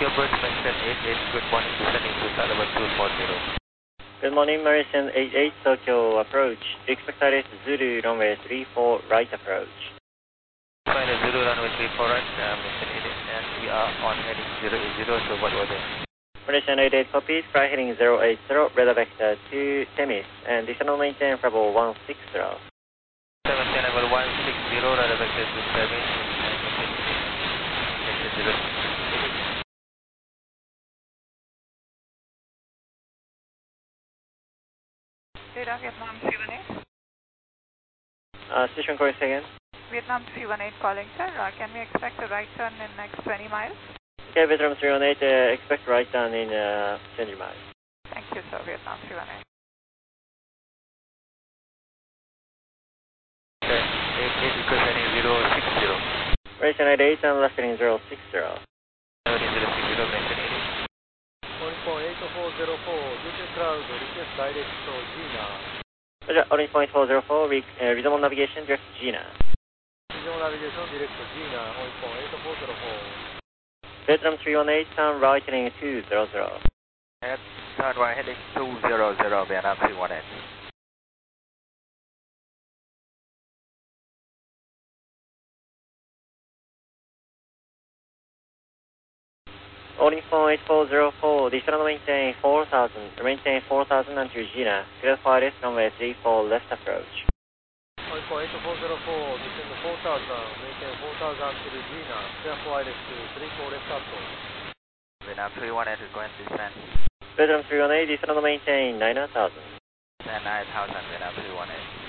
Tokyo Bird Mauritian 88, good morning, descending to level 240. Good morning, Mauritian 88, Tokyo approach. Expect direct Zulu runway 34 right approach. Final Zulu runway 34 right, Mauritian 88, and we are on heading 080, so what was it? Mauritian 88 copies, fly heading 080, radar vector to Temis, and descend maintain level 160. 710 level 160, radar vector to Temis, and 0. Radar Vietnam 318. Station correct again. Vietnam 318 calling, sir. Can we expect a right turn in next 20 miles? Okay, Vietnam 318, expect right turn in 20 miles. Thank you, sir. Vietnam 318. Okay, 88 request heading 060. Mauritian 88, I'm left heading 060. Heading 060, Mauritian 88. 8404, Houston Cloud, request direct to Gina. Roger, orange point 404, resume on navigation, direct Gina. Resume navigation, direct to Gina, orange point 8404. Vietnam 318, turn right heading 200. Turn right heading 200, Vietnam 318. Orange point 404, descend maintain 4000 until Gina. Clear flight left runway 34 left approach. Orange point 8404, descend 4000, maintain 4000 to Gina, clear flight left to 34 left approach. Vietnam 318 is going to descend. Vietnam 318, descend maintain 9000. Descend 9000, Vietnam 318.